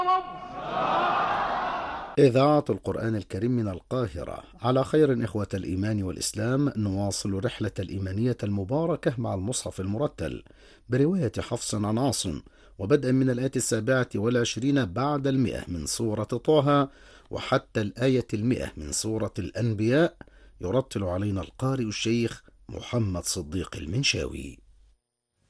إذاعة القرآن الكريم من القاهرة. على خير إخوة الإيمان والإسلام، نواصل رحلة الإيمانية المباركة مع المصحف المرتل برواية حفص عن عاصم، وبدءا من الآية 27 بعد 100 من سورة طه وحتى الآية 100 من سورة الأنبياء. يرتل علينا القارئ الشيخ محمد صديق المنشاوي.